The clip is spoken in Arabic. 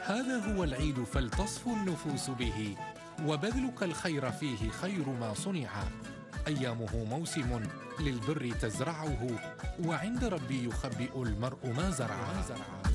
هذا هو العيد فلتصفو النفوس به، وبذلك الخير فيه خير ما صنع. أيامه موسم للبر تزرعه، وعند ربي يخبئ المرء ما زرع.